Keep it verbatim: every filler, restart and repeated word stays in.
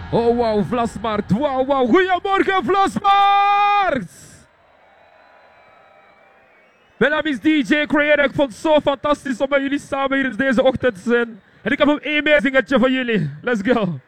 Oh wauw, Vlasmarkt. Wauw, wauw. Goedemorgen, Vlasmarkt! Mijn naam is D J Creator. Ik vond het zo fantastisch om met jullie samen hier deze ochtend te zijn. En ik heb een e-mailzingetje van jullie. Let's go.